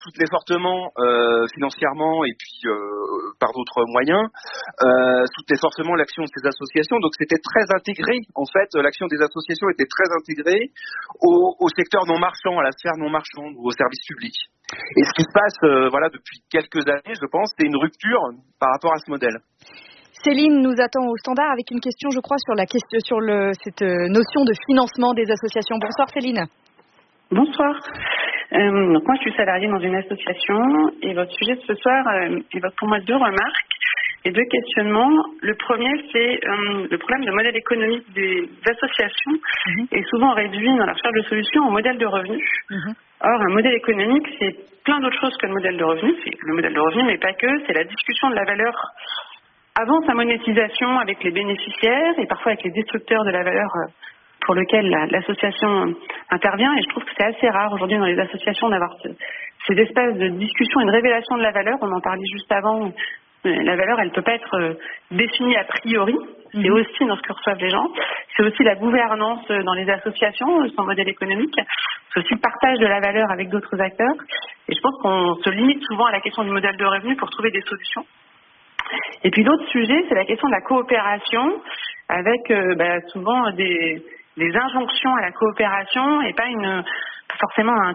soutenait fortement financièrement et puis par d'autres moyens, soutenait fortement l'action de ces associations. Donc c'était très intégré, en fait, l'action des associations était très intégrée au secteur non marchand, à la sphère non marchande ou au service public. Et ce qui se passe depuis quelques années, je pense, c'est une rupture par rapport à ce modèle. Céline nous attend au standard avec une question, je crois, sur cette notion de financement des associations. Bonsoir Céline. Bonsoir. Donc moi je suis salariée dans une association et votre sujet de ce soir évoque pour moi 2 remarques et 2 questionnements. Le premier c'est le problème de modèle économique des associations est souvent réduit dans la recherche de solutions au modèle de revenus. Or un modèle économique c'est plein d'autres choses que le modèle de revenus. C'est le modèle de revenus mais pas que, c'est la discussion de la valeur avant sa monétisation avec les bénéficiaires et parfois avec les destructeurs de la valeur pour lequel l'association intervient. Et je trouve que c'est assez rare aujourd'hui dans les associations d'avoir ces espaces de discussion et de révélation de la valeur. On en parlait juste avant. La valeur, elle ne peut pas être définie a priori. C'est aussi dans ce que reçoivent les gens. C'est aussi la gouvernance dans les associations, son modèle économique. C'est aussi le partage de la valeur avec d'autres acteurs. Et je pense qu'on se limite souvent à la question du modèle de revenu pour trouver des solutions. Et puis l'autre sujet, c'est la question de la coopération, avec souvent des injonctions à la coopération et pas forcément un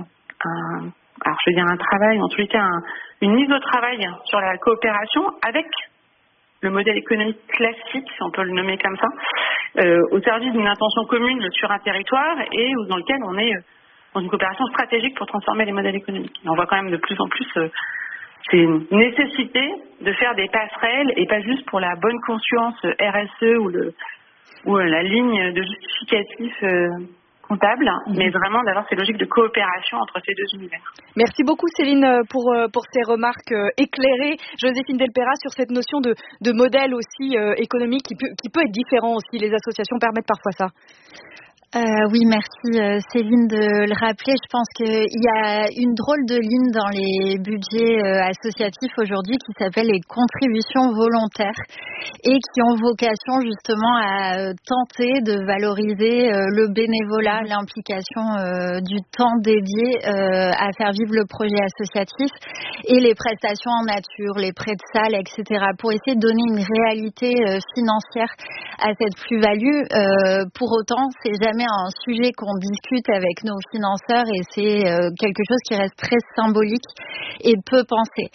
travail, en tous les cas une mise au travail sur la coopération avec le modèle économique classique, si on peut le nommer comme ça, au service d'une intention commune sur un territoire et dans lequel on est dans une coopération stratégique pour transformer les modèles économiques. Et on voit quand même de plus en plus c'est une nécessité de faire des passerelles et pas juste pour la bonne conscience RSE ou la ligne de justificatif comptable, mais vraiment d'avoir ces logiques de coopération entre ces 2 univers. Merci beaucoup Céline pour ces remarques éclairées. Joséphine Delpera, sur cette notion de modèle aussi économique qui peut être différent aussi. Les associations permettent parfois ça. Oui, merci Céline de le rappeler. Je pense qu'il y a une drôle de ligne dans les budgets associatifs aujourd'hui qui s'appelle les contributions volontaires et qui ont vocation justement à tenter de valoriser le bénévolat, l'implication du temps dédié à faire vivre le projet associatif et les prestations en nature, les prêts de salle, etc. pour essayer de donner une réalité financière à cette plus-value. Pour autant, c'est jamais un sujet qu'on discute avec nos financeurs et c'est quelque chose qui reste très symbolique et peu pensé.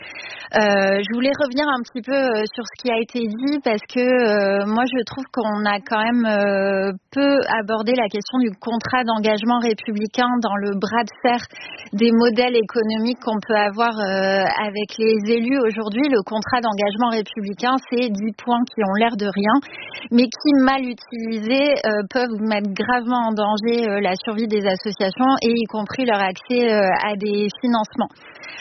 Je voulais revenir un petit peu sur ce qui a été dit parce que moi je trouve qu'on a quand même peu abordé la question du contrat d'engagement républicain dans le bras de fer des modèles économiques qu'on peut avoir avec les élus aujourd'hui. Le contrat d'engagement républicain, c'est 10 points qui ont l'air de rien, mais qui, mal utilisés, peuvent mettre gravement en danger la survie des associations et y compris leur accès à des financements.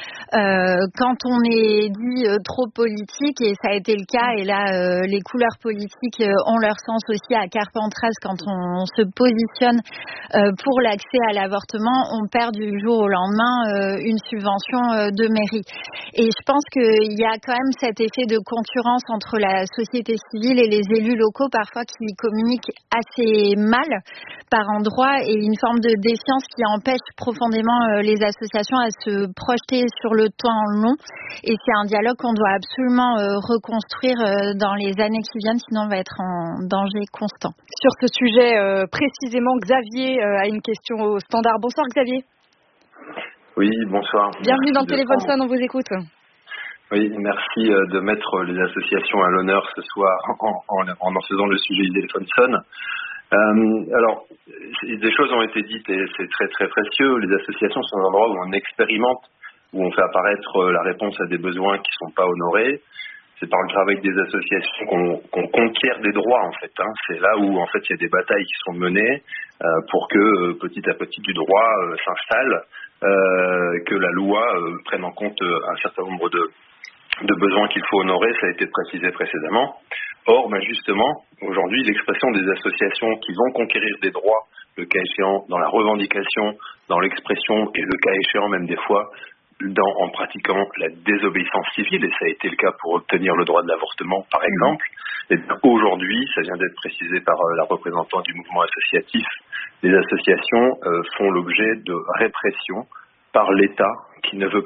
Quand on est dit trop politique, et ça a été le cas, et là les couleurs politiques ont leur sens aussi à Carpentras, quand on se positionne pour l'accès à l'avortement, on perd du jour au lendemain une subvention de mairie. Et je pense qu'il y a quand même cet effet de concurrence entre la société civile et les élus locaux, parfois qui communiquent assez mal par endroits, et une forme de défiance qui empêche profondément les associations à se projeter sur le temps long. Et c'est un dialogue qu'on doit absolument reconstruire dans les années qui viennent, sinon on va être en danger constant. Sur ce sujet précisément, Xavier a une question au standard. Bonsoir Xavier. Oui, bonsoir. Bienvenue dans le Téléphone Sonne, on vous écoute. Oui, merci de mettre les associations à l'honneur ce soir en faisant le sujet du Téléphone Sonne. Alors, des choses ont été dites et c'est très très précieux. Les associations sont un endroit où on expérimente, où on fait apparaître la réponse à des besoins qui ne sont pas honorés. C'est par le travail des associations qu'on conquiert des droits, en fait. C'est là où, en fait, il y a des batailles qui sont menées pour que, petit à petit, du droit s'installe, que la loi prenne en compte un certain nombre de besoins qu'il faut honorer. Ça a été précisé précédemment. Or, justement, aujourd'hui, l'expression des associations qui vont conquérir des droits, le cas échéant, dans la revendication, dans l'expression, et le cas échéant même des fois, en pratiquant la désobéissance civile, et ça a été le cas pour obtenir le droit de l'avortement, par exemple. Et bien, aujourd'hui, ça vient d'être précisé par la représentante du mouvement associatif, les associations font l'objet de répression par l'État qui ne veut